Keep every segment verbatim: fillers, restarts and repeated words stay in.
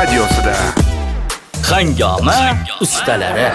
radiosida. Hangoma ustalari.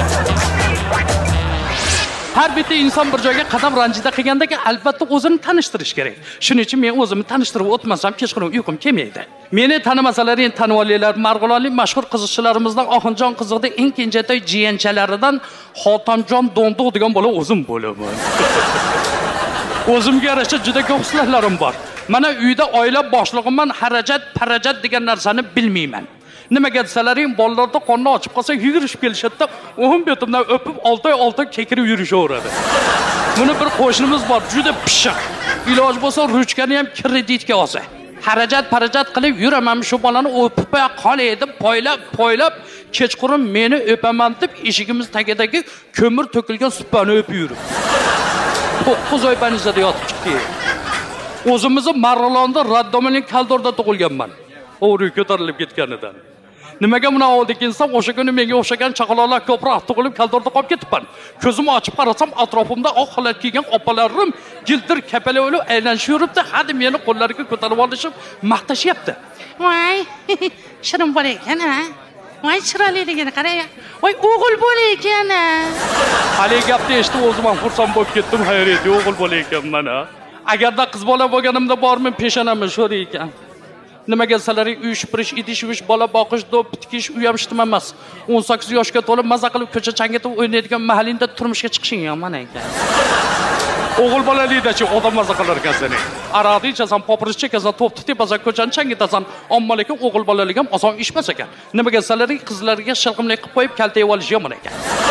Har bitta inson bir joyga qadam ranjida qilgandagi albatta o'zini tanishtirish kerak. Shuning uchun men o'zimni tanishtirib o'tmasam kechqurun uyqum kelmaydi. Meni tanimasalaring tanib olinglar. Marg'ilonlik mashhur qiziqchilarimizdan Oxunjon qiziqning eng kenjatoy jiyanchalaridan Xotamjon Donduq degan bola o'zim bo'laman. O'zimga yarasha juda ko'p xislahlarim bor. Mana uyda oila boshlig'iman, harajat, parajat degan narsani bilmayman. Nimaga desalaring, bolalarda qonni ochib qolsa yugurishib kelishadi, o'him betimdan o'pib olti oy olti kekirib yurishaveradi. Buni bir qo'shnimiz bor, juda pishiq. Iloj bo'lsa ruchkani ham kreditga olsa. Harajat, parajat qilib yuraman, shu bolani o'pib qolay deb poylab, poylab kechqurun meni o'paman deb eshigimiz tagidagi ko'mir to'kilgan supani o'pib yurib. to'qqiz oy banizada yotib chiqdi. O'zimizni Marg'ilonda Raddomining Kaldorda tug'ilganman. O'g'ri ko'tarilib ketganidan. Nimaga buni oldik inson o'sha kuni menga o'xshagan chaqaloqlar ko'proq tug'ilib Kaldorda qolib ketibman. Ko'zimni ochib qarasam atrofimda oq xalat kiygan opalarim jildir kapala o'lib aylanishib yuribdi. Hadi meni qo'llariga ko'tarib olishib maqtashyapti. Voy, shirin bola ekan ha. Voy chiroyliligini qarang. Voy o'g'il bola ekan ha. Hali gapni eshitib o'zim ham xursand bo'lib ketdim. Hayriyat, o'g'il bola ekanman ha. Agarda qiz bola bo'lganimda bormi peshonamni sho'ri ekan. Nimaga salaring uy shipirish, idish yuvish, bola boqish, do'p tikish uy ham ishtim emas. o'n sakkiz yoshga to'lib maza qilib ko'cha changitib o'ynaydigan mahallingda turmushga chiqishing yomon ekan. O'g'il bolalikdachi odam maza qilar ekan seni. Aroqni ichasan, popirish chekasan, to'pni tepasan, ko'chani changitasan, ammo lekin o'g'il bolalik ham oson ish emas ekan. Nimaga salaring qizlarga shilqimlik qilib qo'yib kaltayib olish yomon ekan.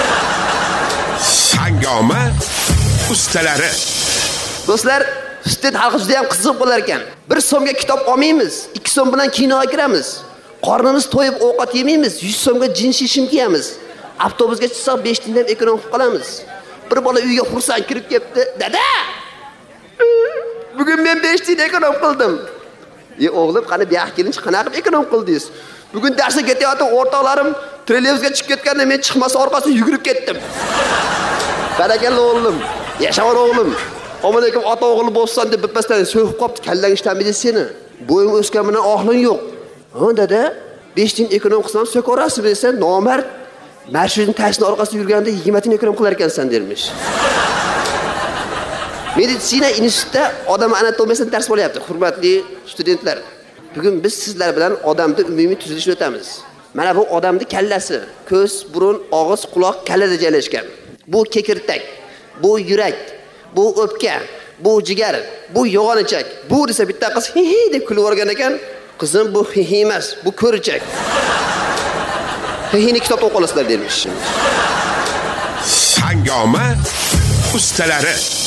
Hangoma ustalari. Do'stlar, student xalqi juda ham qiziq bo'lar ekan. bir so'mga kitob olmaymiz, ikki so'm bilan kinoga kiramiz. Qornimiz to'yib ovqat yemaymiz, yuz so'mga jinsi shim kiyamiz. Avtobusga chiqsak besh tiyindan ekonom qilib qolamiz. Bir bola uyga xursand kirib kelibdi. Dada! Bugun men besh tiyin ekonom qildim. "Ey o'g'lim, qani bu yoqqa kelinchi qanaqa qilib ekonom qildingiz?" Bugun darsga ketayotib o'rtoqlarim trolleybusga chiqib ketganda men chiqmasa orqasidan yugurib ketdim. Barakalla o'g'lim, yashaver o'g'lim. Omonlekim ota o'g'li bo'lsan deb bitmasdan so'yib qopti, kallang ishlanmaydi seni. Bo'ying o'sgan bilan oqling yo'q. Ha dada, besh tiyin ekonom qilsam so'korasiz desa, nomard. Marshrutin tashni orqasida yurganda yigirma tiyin ekonom qilar ekansan dermish. Meditsina institutida odam anatomiyasidan dars bo'lyapti, hurmatli studentlar. Bugun biz sizlar bilan odamda umumiy tuzilishni o'tamiz. Mana bu odamning kallasi, ko'z, burun, og'iz, quloq kallada joylashgan. Bu kekirtak, bu yurak, bu o'pka, bu jigar, bu yo'g'onichak. Bu desa bitta qiz hi hi deb kulib o'rgan ekan, qizim bu hi hi emas, bu ko'richak. Hi hini kitobda o'qilasizlar dermish. Hangoma ustalari.